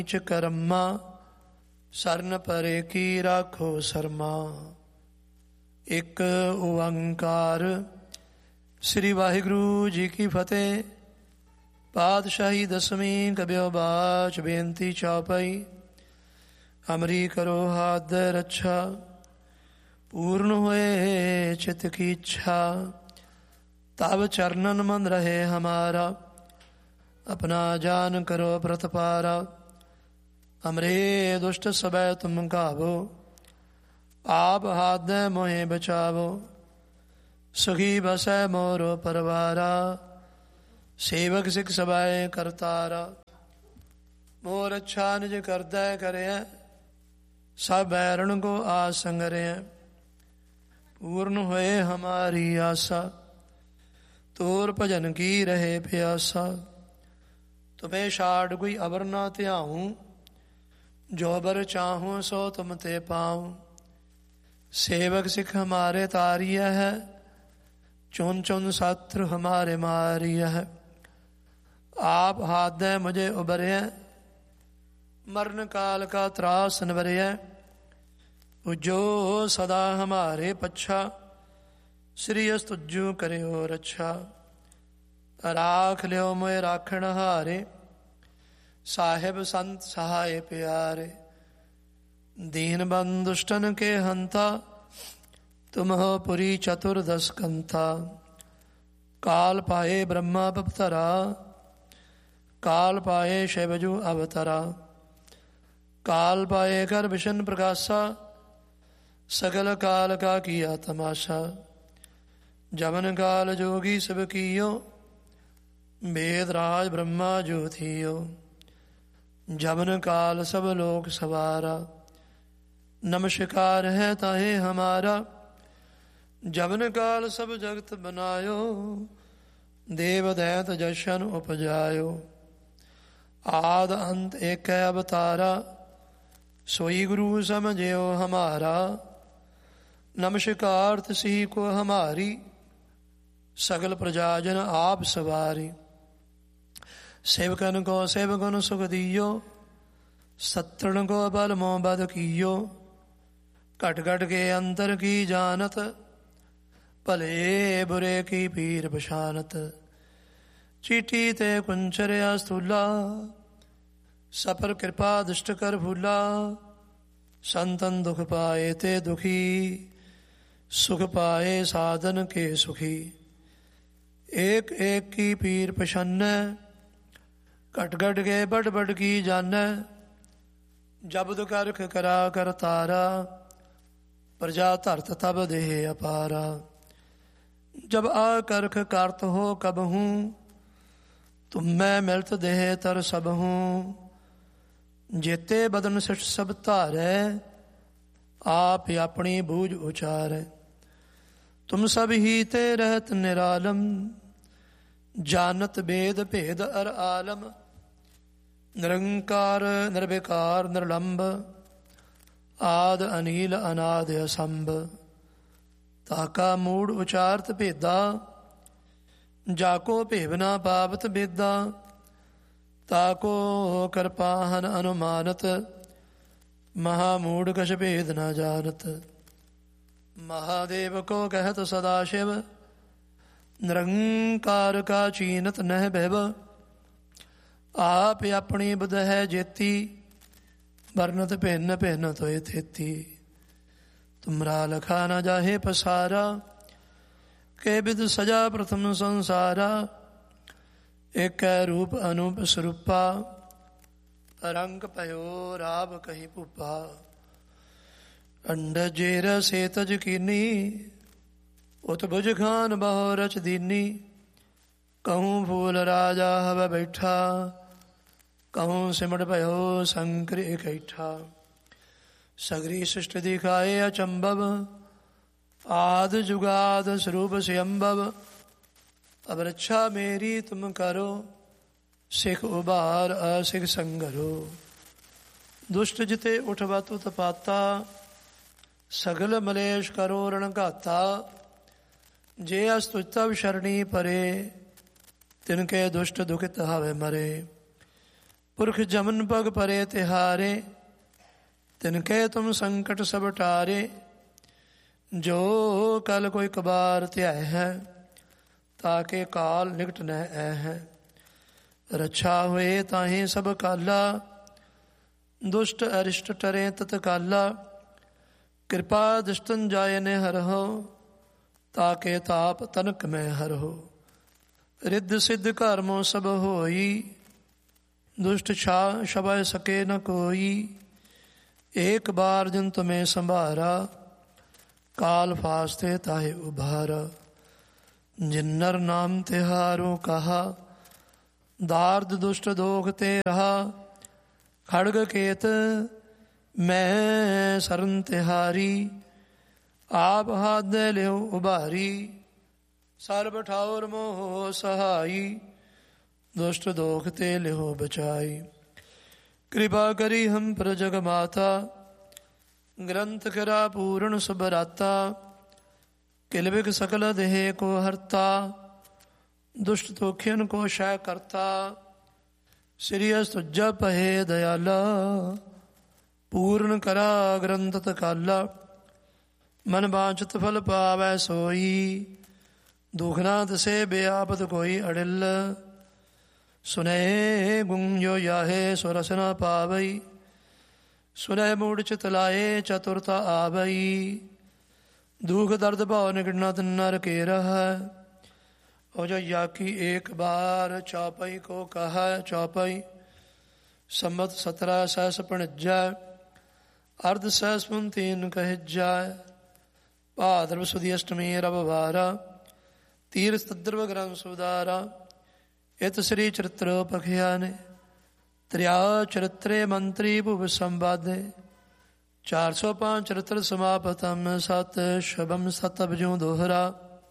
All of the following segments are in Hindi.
च करम्मा सरन परे की राखो शर्मा। एक ओंकार। श्री वाहिगुरु जी की फतेह। पातशाही दसवीं कब्यो बाच बेनती चौपाई। हमरी करो हाथ रक्षा पूर्ण होए चित की इच्छा। तब चरणन मन रहे हमारा अपना जान करो प्रतपारा। हमरे दुष्ट सबे तुम काबो आप हाथ दे मोहे बचावो। सुखी बसै मोरो परवारा सेवक सिख सबाए करतारा। मोर अच्छा निज करदै करे सब बैरण को आसंगरे। पूर्ण होए हमारी आशा तोर भजन की रहे प्यासा। तुम्हें छाड़ कोई अबर ना त्याऊं जो बर चाहूं सो तुम ते पाऊं। सेवक सिख हमारे तारिया है चुन चुन शत्रु हमारे मारिया है। आप हाथ दे मुझे उबरे मरण काल का त्रास नवरे। जो सदा हमारे पच्छा श्री तुज्जू करे हो रक्षा। राख लियो मोए राखण हारे साहेब संत सहाय प्यारे। दीन बंधुष्टन के हंता तुम हो पुरी चतुर्दश कंथा। काल पाए ब्रह्मा बपतरा काल पाए शैवजु अवतरा। काल पाए कर विशन प्रकाशा सकल काल का किया तमाशा। जमन काल जोगी सब कियो वेद राज ब्रह्मा ज्योतियो। जमन काल सब लोक सवारा नमस्कार है ताहे हमारा। जमन काल सब जगत बनायो देव दैत जशन उपजायो। आद अंत एक अवतारा सोई गुरु समझो हमारा। नमस्कार तिसी को हमारी सगल प्रजाजन आप सवारी। सेवकन को सेवगुण सुख दियो सत्रण को बल मोह बद कियो। घट घट के अंतर की जानत भले बुरे की पीर बशानत। चीटी ते कुंचर्या स्थूला सपर कृपा दुष्ट कर भूला। संतन दुख पाए ते दुखी सुख पाए साधन के सुखी। एक एक की पीर प्रसन्न घट घट के बड़ बड़ की जान। जब दुख करा कर तारा प्रजा धरत तब देह अपारा। जब आकर्ख करत हो कब हूँ तुम मैं मिलत देह तर सब हूँ। जेते बदन सिठ सब धारै आप अपनी बूझ उचारै। तुम सब ही ते रहत निरालम जानत वेद भेद अर आलम। निरंकार निर्विकार निर्लंब आद अनील अनाद असंभ। ताका मूड उचारत भेदा जाको भेवना पावत बेदा। ताको कृपाहन अनुमानत महामूड कछ भेद न जानत। महादेव को कहत सदाशिव निरंकार का चीनत नह भैव। आप अपनी बुध है जेती वर्णत भिन्न भिन्न तो थेती। तुमरा लखा न जाहे पसारा के विद सजा प्रथम संसारा। एक रूप अनूप स्वरूपा रंग पयो राव कहीं पुपा। अंड जेर से तज कीनी उत भुज खान बहु रच दीनी। कहूँ फूल राजा हव बैठा कहूँ सिमट भयो शंकर इकट्ठा। सगरी सृष्टि दिखाए अचंभव आद जुगाद स्वरूप स्वयंभव। अब रक्षा मेरी तुम करो सिख उबार असिख संगरो। दुष्ट जिते उठवत उत्पाता सगल मलेश करो रण घाता। जे अस्तुतव शरणी परे तिनके दुष्ट दुखित हवे मरे। पुरख जमन पग परे तिहारे, तिनके तुम संकट सब टारे। जो कल कोई कबार त्याय है, ताके काल निकट न है। रक्षा हुए ताहे सब काला, दुष्ट अरिष्ट टरे तत्काला। कृपा दुष्टन जाय ने हरहो, ताके ताप तनक में हरहो। रिद्ध सिद्ध कर्मों सब होई, दुष्ट छा शबय सके न कोई। एक बार जिन तुम्हें संभारा, काल फास्ते ताहे उभारा। जिन्नर नाम तिहारो कहा, दार्द दुष्ट दोख ते रहा। खड़ग केत मैं सरन तिहारी, आप हाथ दे लियो उबारी। सर्ब ठाउर मोह सहाई, दुष्ट दोख ते लिहो बचाई। कृपा करी हम पर जग माता, ग्रंथ करा पूर्ण सुबराता। किलबिक सकल देह को हरता, दुष्ट तोखियन को शय करता। श्री सुजा पहे दयाला, पूर्ण करा ग्रंथ तकाला। मन बांछत फल पावै सोई, दुखनाथ से बेआपत कोई अड़िल। सुने गुंजो याहे सुरस न पावई, सुने मूड चित लाए चतुरता आवई। दुख दर्द भाव निकटना नर के रह, और जो याकी एक बार चौपाई को कहा। चौपाई संवत 17 सहस पणिज्जै, अर्ध सहस पुन 3 कहिज्जै। भाद्रव सुदी अष्टमी रविवारा, तीर्थ तद्रव ग्रंथ सुधारा। इत श्री चरित्र पखियाने, त्रिया चरित्रे मंत्री भुव संवादे। 405 चरित्र समापतम, सत शबम सत अबजों दोहरा।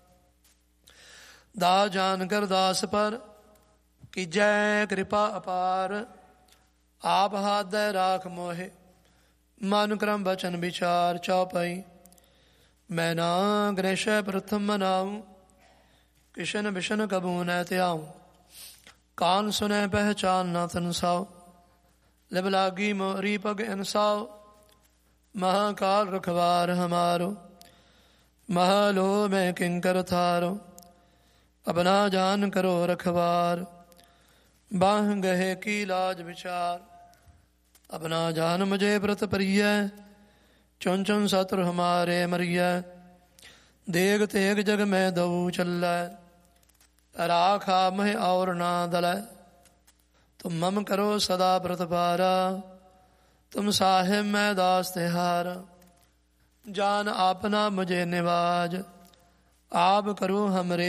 दा जानकर दास पर, कीजै कृपा अपार। आप हाथ दे राख मोहे, मन क्रम बचन विचार। चौपाई मैं ना ग्रेश प्रथम मनाऊं, किशन बिशन कबू न त्याऊं। कान सुने पहचान न तनसाओ, लिब लागी मोरी पग इंसाओ। महाकाल रखवार हमारो, महलो में किंकर थारो। अपना जान करो रखवार, बाह गहे की लाज विचार। अपना जान मुझे व्रत प्रिय, चुन चुन सत्र हमारे मरिय। देग तेग जग में दऊ चल्लै, राखा मह और ना दलै। तुम मम करो सदा व्रत पारा, तुम साहिब मैं दास तिहारा। जान आपना मुझे निवाज, आप करो हमरे